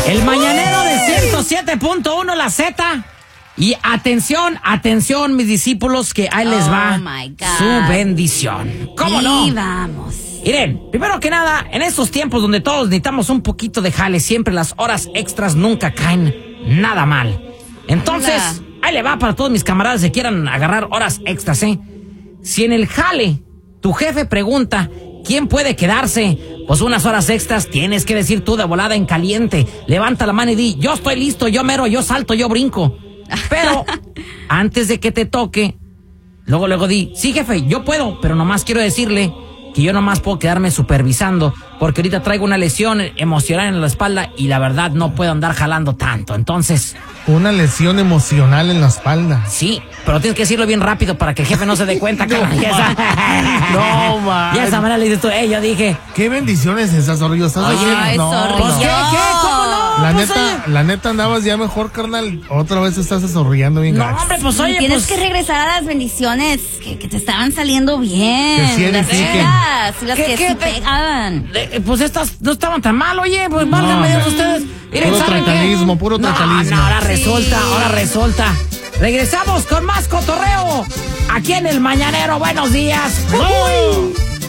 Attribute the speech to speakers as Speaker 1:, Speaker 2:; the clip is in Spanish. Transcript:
Speaker 1: El mañanero de 107.1 la Z. Y atención, mis discípulos, que ahí les va su bendición. ¿Cómo no?
Speaker 2: Y vamos.
Speaker 1: Miren, primero que nada, en estos tiempos donde todos necesitamos un poquito de jale, siempre las horas extras nunca caen nada mal. Entonces, ahí le va para todos mis camaradas que quieran agarrar horas extras, ¿eh? Si en el jale tu jefe pregunta quién puede quedarse, pues unas horas extras tienes que decir tú de volada en caliente. Levanta la mano y di, yo estoy listo, yo mero, yo salto, yo brinco. Pero antes de que te toque, luego di, sí jefe, yo puedo, pero nomás quiero decirle que yo nomás puedo quedarme supervisando porque ahorita traigo una lesión emocional en la espalda y la verdad no puedo andar jalando tanto. Entonces...
Speaker 3: Una lesión emocional en la espalda.
Speaker 1: Sí, pero tienes que decirlo bien rápido para que el jefe no se dé cuenta.
Speaker 3: No, man.
Speaker 1: Y esa manera le dices tú, yo dije...
Speaker 3: ¿Qué bendiciones esas, Zorrillo? ¿Estás haciendo?
Speaker 1: Pues, ¿qué? ¿Cómo no?
Speaker 3: La neta andabas ya mejor, carnal. Otra vez estás zorrillando bien.
Speaker 1: No, hombre, pues oye,
Speaker 2: tienes que regresar a las bendiciones que te estaban saliendo bien.
Speaker 3: Que sí edifiquen.
Speaker 2: Las que sí pegaban.
Speaker 1: Pues estas no estaban tan mal, oye, pues válganme Dios ustedes.
Speaker 3: Miren, puro tratalismo, puro tratalismo.
Speaker 1: No, ahora resulta. Regresamos con más cotorreo aquí en El Mañanero. Buenos días.